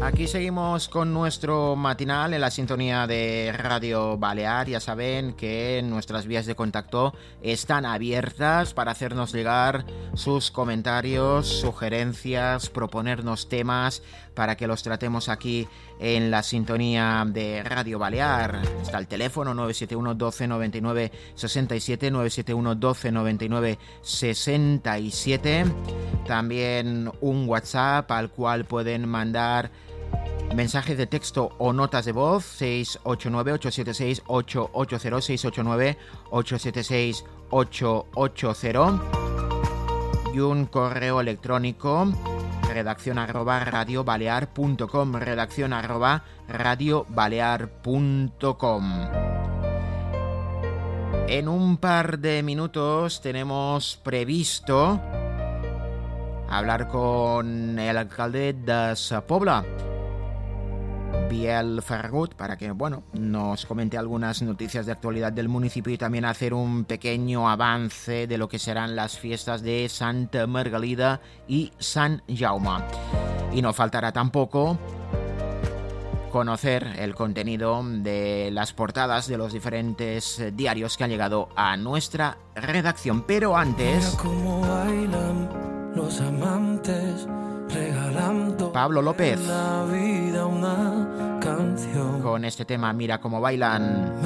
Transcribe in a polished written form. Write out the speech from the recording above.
Aquí seguimos con nuestro matinal en la sintonía de Radio Balear. Ya saben que nuestras vías de contacto están abiertas para hacernos llegar sus comentarios, sugerencias, proponernos temas para que los tratemos aquí en la sintonía de Radio Balear. Está el teléfono 971 12 99 67, 971 12 99 67. También un WhatsApp al cual pueden mandar mensajes de texto o notas de voz 689-876-880, 689-876-880 y un correo electrónico redaccion@radiobalear.com, redaccion@radiobalear.com. En un par de minutos tenemos previsto hablar con el alcalde de Sa Pobla, Biel Ferragut, para que nos comente algunas noticias de actualidad del municipio y también hacer un pequeño avance de lo que serán las fiestas de Santa Margalida y San Jaume. Y no faltará tampoco conocer el contenido de las portadas de los diferentes diarios que han llegado a nuestra redacción. Pero antes, mira cómo bailan los amantes, regalando Pablo López la vida una canción. con este tema, Mira cómo bailan.